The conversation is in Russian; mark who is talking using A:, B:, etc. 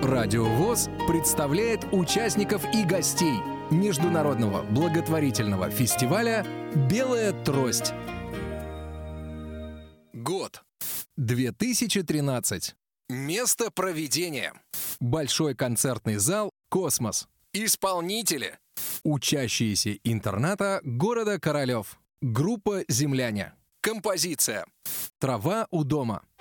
A: Радио ВОС представляет участников и гостей международного благотворительного фестиваля «Белая трость». Год 2013. Место проведения: Большой концертный зал «Космос». Исполнители: учащиеся интерната города Королёв. Группа «Земляне». Композиция: «Трава у дома».